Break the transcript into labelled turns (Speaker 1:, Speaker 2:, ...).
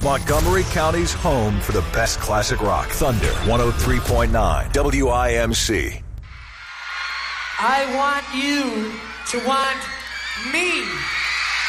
Speaker 1: Montgomery County's home for the best classic rock. Thunder 103.9 WIMC.
Speaker 2: I want you to want me.